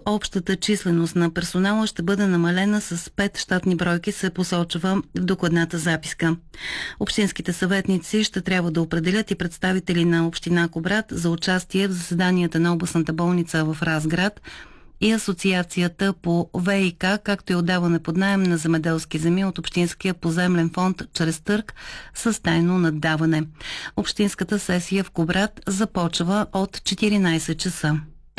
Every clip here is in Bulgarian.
общата численост на персонала ще бъде намалена с 5 щатни бройки, се посочва в докладната записка. Общинските съветници ще трябва да определят и представители на община Кубрат за участие в заседанията на областната болница в Разград и Асоциацията по ВИК, както и отдаване под наем на земеделски земи от Общинския поземлен фонд чрез търг с тайно наддаване. Общинската сесия в Кубрат започва от 14 часа.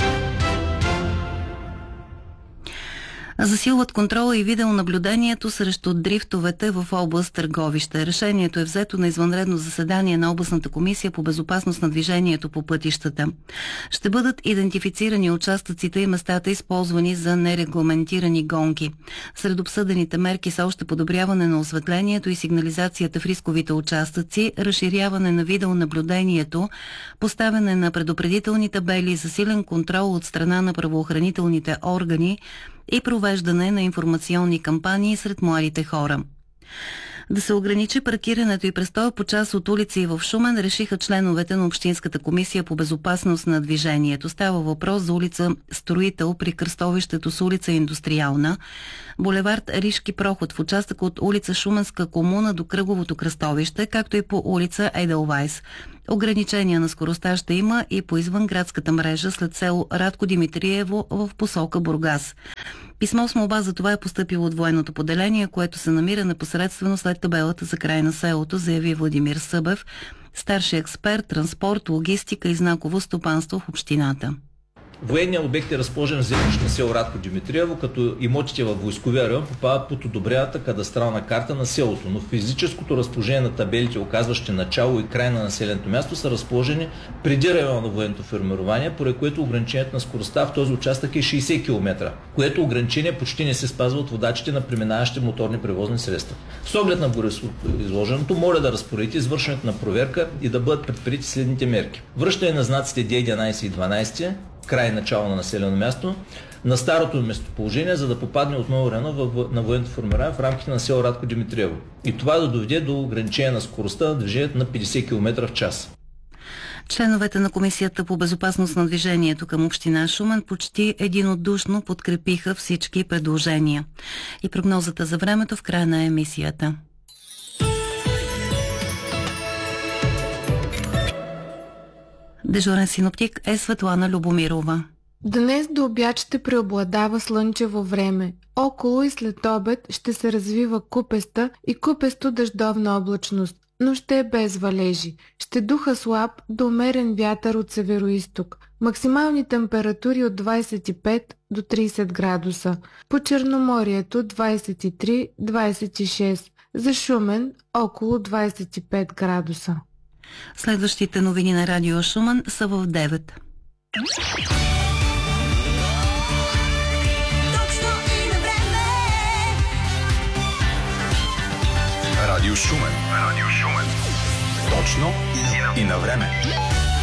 Засилват контрола и видеонаблюдението срещу дрифтовете в област Търговище. Решението е взето на извънредно заседание на областната комисия по безопасност на движението по пътищата. Ще бъдат идентифицирани участъците и местата, използвани за нерегламентирани гонки. Сред обсъдените мерки са още подобряване на осветлението и сигнализацията в рисковите участъци, разширяване на видеонаблюдението, поставяне на предупредителни табели, засилен контрол от страна на правоохранителните органи и провеждане на информационни кампании сред младите хора. Да се ограничи паркирането и престоя по част от улици в Шумен решиха членовете на Общинската комисия по безопасност на движението. Става въпрос за улица Строител при кръстовището с улица Индустриална, булевард Ришки проход в участък от улица Шуменска комуна до кръговото кръстовище, както и по улица Еделвайс. Ограничения на скоростта ще има и по извънградската мрежа след село Радко Димитриево в посока Бургас. Писмо с молба за това е постъпило от военното поделение, което се намира непосредствено след табелата за край на селото, заяви Владимир Събев, старши експерт, транспорт, логистика и знаково стопанство в общината. Военният обект е разположен в землище на село Радко Димитриево, като имотите във войсковия район попадат под одобрената кадастрална карта на селото, но физическото разположение на табелите, указващи начало и край на населеното място, са разположени преди района на военното формирование, поради което ограничението на скоростта в този участък е 60 км, което ограничение почти не се спазва от водачите на преминаващи моторни превозни средства. С оглед на гореизложеното, моля да разпоредите извършването на проверка и да бъдат предприети следните мерки: връщане на знаците D11 и 12, край начало на населено място, на старото местоположение, за да попадне отново района на военното формирование в рамките на село Радко Димитриево. И това да доведе до ограничение на скоростта на движението на 50 км в час. Членовете на Комисията по безопасност на движението към община Шумен почти единодушно подкрепиха всички предложения. И прогнозата за времето в края на емисията. Дежурен синоптик е Светлана Любомирова. Днес до обяд ще преобладава слънчево време. Около и след обед ще се развива купеста и купесто дъждовна облачност, но ще е без валежи. Ще духа слаб до умерен вятър от североизток. Максимални температури от 25 до 30 градуса. По Черноморието 23-26. За Шумен около 25 градуса. Следващите новини на Радио Шумен са в 9. Радио Шумен. Точно и на време.